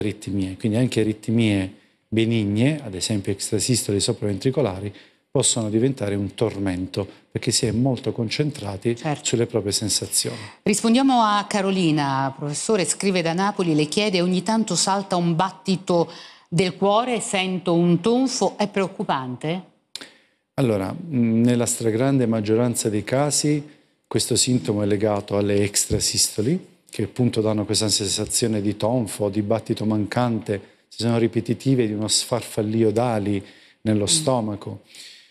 aritmie, quindi anche aritmie benigne, ad esempio extrasistoli sopraventricolari, possono diventare un tormento perché si è molto concentrati sulle proprie sensazioni. Rispondiamo a Carolina, professore, scrive da Napoli, le chiede: ogni tanto salta un battito del cuore, sento un tonfo, è preoccupante? Allora, nella stragrande maggioranza dei casi questo sintomo è legato alle extrasistoli, che appunto danno questa sensazione di tonfo, di battito mancante, se sono ripetitive, di uno sfarfallio d'ali nello stomaco.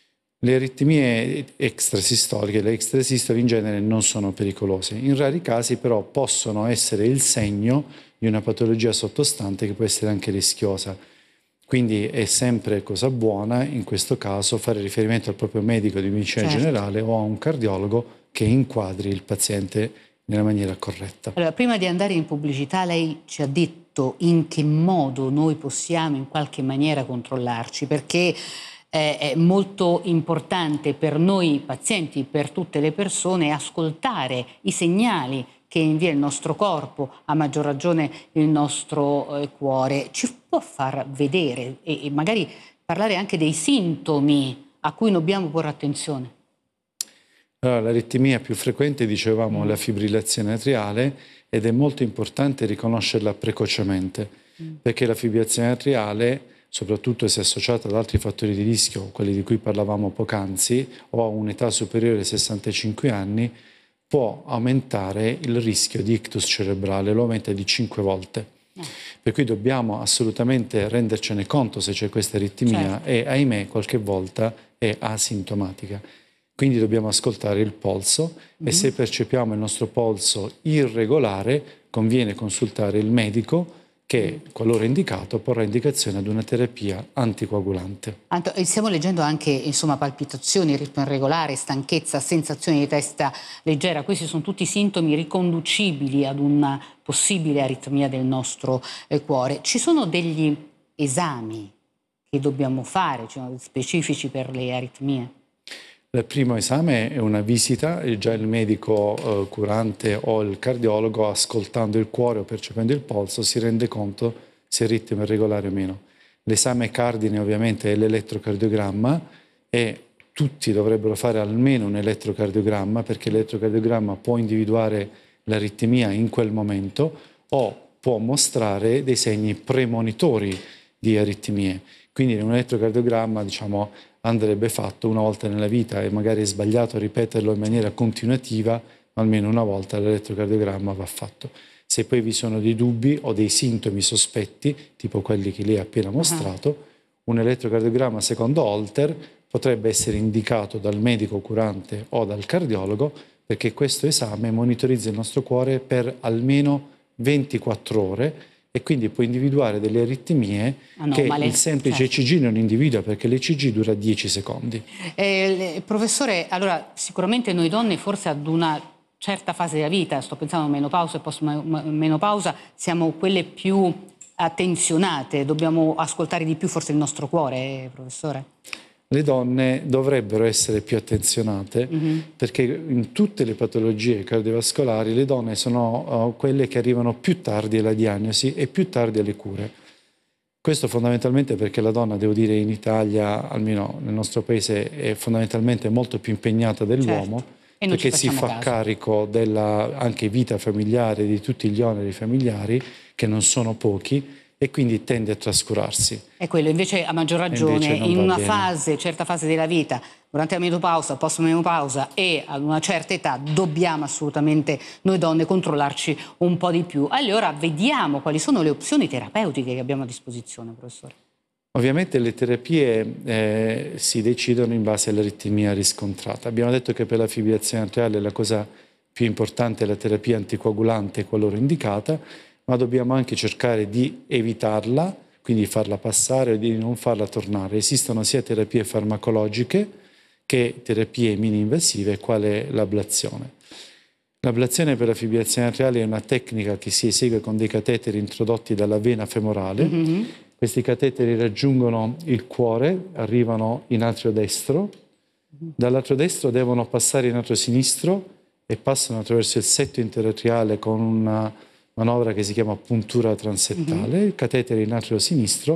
Le aritmie extrasistoliche, le extrasistoli in genere non sono pericolose. In rari casi però possono essere il segno di una patologia sottostante che può essere anche rischiosa. Quindi è sempre cosa buona in questo caso fare riferimento al proprio medico di medicina generale o a un cardiologo che inquadri il paziente nella maniera corretta. Allora, prima di andare in pubblicità, lei ci ha detto in che modo noi possiamo in qualche maniera controllarci, perché è molto importante per noi pazienti, per tutte le persone, ascoltare i segnali che invia il nostro corpo, a maggior ragione il nostro cuore. Ci può far vedere e magari parlare anche dei sintomi a cui dobbiamo porre attenzione? Allora, l'aritmia più frequente, dicevamo, è la fibrillazione atriale ed è molto importante riconoscerla precocemente, perché la fibrillazione atriale, soprattutto se associata ad altri fattori di rischio, quelli di cui parlavamo poc'anzi, o a un'età superiore ai 65 anni, può aumentare il rischio di ictus cerebrale, lo aumenta di 5 volte. Per cui dobbiamo assolutamente rendercene conto se c'è questa aritmia e, ahimè, qualche volta è asintomatica. Quindi dobbiamo ascoltare il polso e se percepiamo il nostro polso irregolare conviene consultare il medico che, qualora indicato, porrà indicazione ad una terapia anticoagulante. Stiamo leggendo anche, insomma, palpitazioni, ritmo irregolare, stanchezza, sensazioni di testa leggera. Questi sono tutti sintomi riconducibili ad una possibile aritmia del nostro cuore. Ci sono degli esami che dobbiamo fare, cioè, specifici per le aritmie? Il primo esame è una visita e già il medico curante o il cardiologo, ascoltando il cuore o percependo il polso, si rende conto se il ritmo è regolare o meno. L'esame cardine ovviamente è l'elettrocardiogramma e tutti dovrebbero fare almeno un elettrocardiogramma perché l'elettrocardiogramma può individuare l'aritmia in quel momento o può mostrare dei segni premonitori di aritmie. Quindi un elettrocardiogramma, diciamo, andrebbe fatto una volta nella vita e magari è sbagliato ripeterlo in maniera continuativa, ma almeno una volta l'elettrocardiogramma va fatto. Se poi vi sono dei dubbi o dei sintomi sospetti, tipo quelli che lei ha appena mostrato, un elettrocardiogramma secondo Holter potrebbe essere indicato dal medico curante o dal cardiologo perché questo esame monitorizza il nostro cuore per almeno 24 ore e quindi può individuare delle aritmie che il semplice ECG non individua perché l'ECG dura 10 secondi. Professore, allora sicuramente noi donne forse ad una certa fase della vita, sto pensando a menopausa e post-menopausa, siamo quelle più attenzionate, dobbiamo ascoltare di più forse il nostro cuore, professore? Le donne dovrebbero essere più attenzionate perché in tutte le patologie cardiovascolari le donne sono quelle che arrivano più tardi alla diagnosi e più tardi alle cure. Questo fondamentalmente perché la donna, devo dire, in Italia, almeno nel nostro paese, è fondamentalmente molto più impegnata dell'uomo perché si fa carico della anche vita familiare, di tutti gli oneri familiari, che non sono pochi, e quindi tende a trascurarsi. È quello, invece a maggior ragione in una certa fase della vita, durante la menopausa, post-menopausa e ad una certa età dobbiamo assolutamente noi donne controllarci un po' di più. Allora vediamo quali sono le opzioni terapeutiche che abbiamo a disposizione, professore. Ovviamente le terapie si decidono in base all'aritmia riscontrata. Abbiamo detto che per la fibrillazione atriale la cosa più importante è la terapia anticoagulante qualora indicata, ma dobbiamo anche cercare di evitarla, quindi farla passare o di non farla tornare. Esistono sia terapie farmacologiche che terapie mini-invasive, quale l'ablazione. L'ablazione per la fibrillazione atriale è una tecnica che si esegue con dei cateteri introdotti dalla vena femorale. Questi cateteri raggiungono il cuore, arrivano in atrio destro, dall'atrio destro devono passare in atrio sinistro e passano attraverso il setto interatriale con una manovra che si chiama puntura transettale, il catetere in atreo sinistro